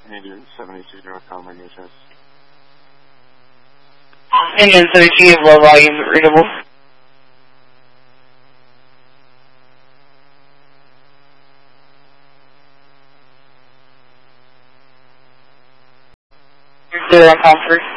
Indian 782 Northcom radio test. Indian 32, low volume, readable. Zero on Comfort.